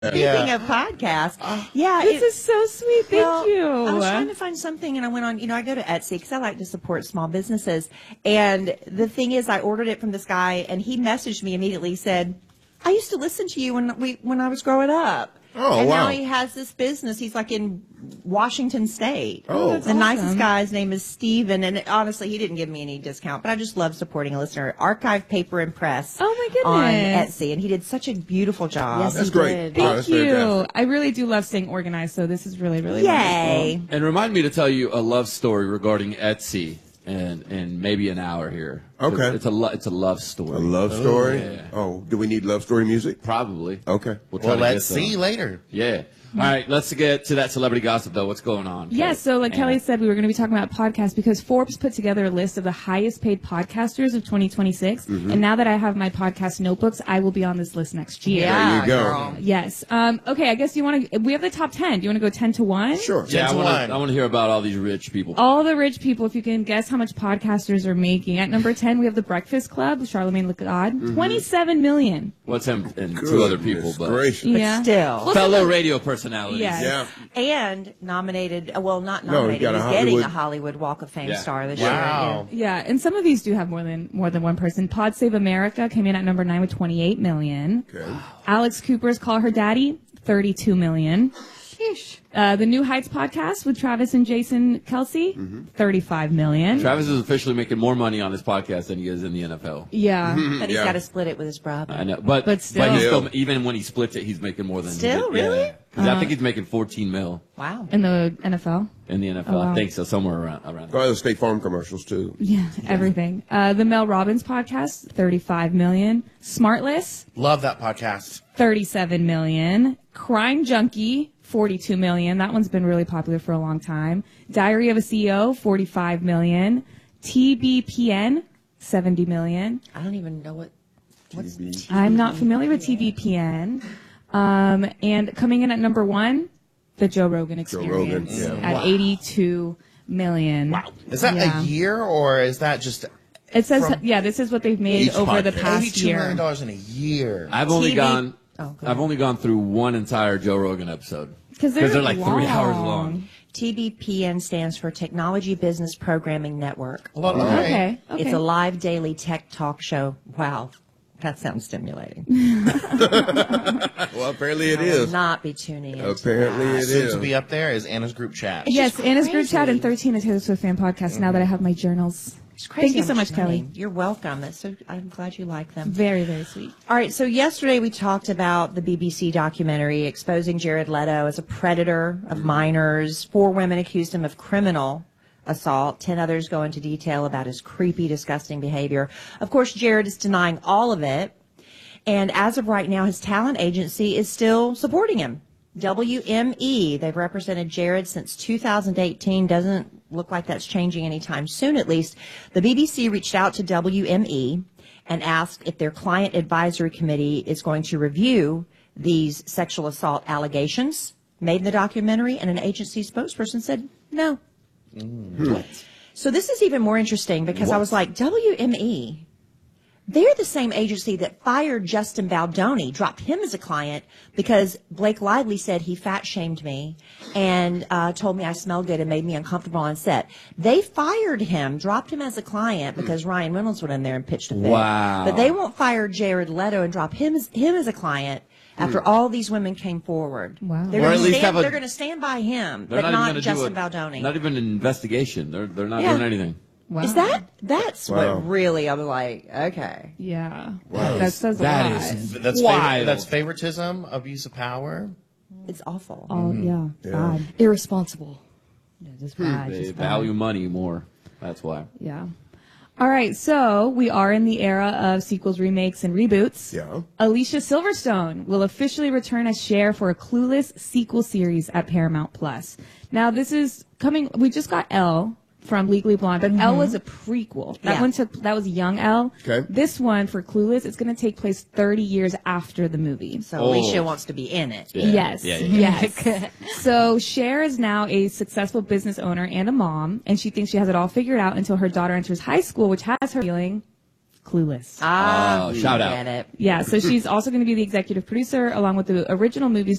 Speaking of podcasts, this is so sweet. Thank you. I was trying to find something, and I went on. I go to Etsy because I like to support small businesses. And the thing is, I ordered it from this guy, and he messaged me immediately. Said, "I used to listen to you when I was growing up." Oh, and wow. now he has this business. He's like in Washington State. Oh, the nicest guy. His name is Steven. And honestly, he didn't give me any discount, but I just love supporting a listener. Archive Paper and Press. Oh, my goodness. On Etsy. And he did such a beautiful job. Yes, That's he great. did. Oh, Thank that's you. fantastic. I really do love staying organized, so this is really, really Yay. wonderful. And remind me to tell you a love story regarding Etsy in maybe an hour here. Okay. It's a love story. A love story? Yeah. Oh, do we need love story music? Probably. Okay. We'll try Well, to let's get some. see later. Yeah. All right, let's get to that celebrity gossip, though. What's going on? Yes, so like Kelly said, we were going to be talking about podcasts because Forbes put together a list of the highest paid podcasters of 2026. And now that I have my podcast notebooks, I will be on this list next year. Yeah, There you go. girl. Yes. Okay, I guess we have the top 10. Do you want to go 10 to 1? Sure. Yeah, 10 to 1. I want to hear about all these rich people. All the rich people, if you can guess how much podcasters are making. At number 10, we have The Breakfast Club, Charlamagne Le God, $27 million. What's him and two other people, Goodness but gracious. Yeah. Still. fellow radio personalities. Yes. Yeah. And nominated, not No, nominated, he got a he's getting Hollywood- a Hollywood Walk of Fame Yeah. star this Wow. year. Yeah, and some of these do have more than one person. Pod Save America came in at number 9 with 28 million. Okay. Alex Cooper's Call Her Daddy, 32 million. The New Heights podcast with Travis and Jason Kelsey, 35 million. Travis is officially making more money on his podcast than he is in the NFL. Yeah. But he's Yeah. got to split it with his brother. I know, but still. he's even when he splits it, he's making more than Still? he did. Really? Yeah. 'Cause I think he's making 14 mil Wow. In the NFL. in the NFL. Oh, wow. I think so, somewhere around there. Oh, the State Farm commercials, too. Yeah, everything. The Mel Robbins podcast, 35 million. Smartless, Love that podcast. 37 million. Crime Junkie, 42 million. That one's been really popular for a long time. Diary of a CEO, 45 million. TBPN, 70 million. I don't even know what's I'm not familiar with TBPN. And coming in at number 1, the Joe Rogan Experience Rogan, at 82 million. Wow. Is that a year or is that just It says, From this is what they've made each over the podcast. past $82 year. million in a year? I've only TV gone. Oh, go I've ahead. only gone through one entire Joe Rogan episode Because they're like 3 hours long. TBPN stands for Technology Business Programming Network. Well, Okay. It's a live daily tech talk show. Wow. That sounds stimulating. Well, apparently it I will is. not be tuning in. Apparently it Soon is. to be up there is Anna's group chat. Yes, just Anna's group crazy. chat and 13 a Taylor Swift fan podcast. Now that I have my journals. It's crazy Thank you how so much, money. Kelly. You're welcome. I'm glad you like them. Very, very sweet. All right, so yesterday we talked about the BBC documentary exposing Jared Leto as a predator of minors. 4 women accused him of criminal assault. 10 others go into detail about his creepy, disgusting behavior. Of course, Jared is denying all of it. And as of right now, his talent agency is still supporting him. WME, they've represented Jared since 2018. Doesn't look like that's changing anytime soon, at least. The BBC reached out to WME and asked if their client advisory committee is going to review these sexual assault allegations made in the documentary, and an agency spokesperson said no. So this is even more interesting because I was like, WME, they're the same agency that fired Justin Baldoni, dropped him as a client because Blake Lively said he fat shamed me and told me I smelled good and made me uncomfortable on set. They fired him, dropped him as a client because Ryan Reynolds went in there and pitched a fit. Wow. But they won't fire Jared Leto and drop him as a client after all these women came forward. Wow. They're Or going at least have a- to stand by him, They're but not even not going to Justin do Baldoni. Not even an investigation. They're not Yeah. doing anything. Wow. Is that's Wow. what really I'm like, okay. Yeah. Wow. That says a That lot. is That's wild. that's favoritism, abuse of power. It's awful. Oh, yeah. Yeah. Bad. Irresponsible. Yeah, just bad. They Just bad. value money more. That's why. Yeah. All right, so we are in the era of sequels, remakes, and reboots. Yeah. Alicia Silverstone will officially return as Cher for a Clueless sequel series at Paramount Plus. Now, this is coming. We just got Elle from Legally Blonde, but Elle was a prequel. That Yeah. that was young Elle. Okay. This one for Clueless, it's going to take place 30 years after the movie. So Alicia wants to be in it. Yeah. Yes. Yeah, yeah. Yes. So Cher is now a successful business owner and a mom, and she thinks she has it all figured out until her daughter enters high school, which has her feeling Clueless. Ah, Oh, shout out. get it. Yeah, so she's also going to be the executive producer along with the original movie's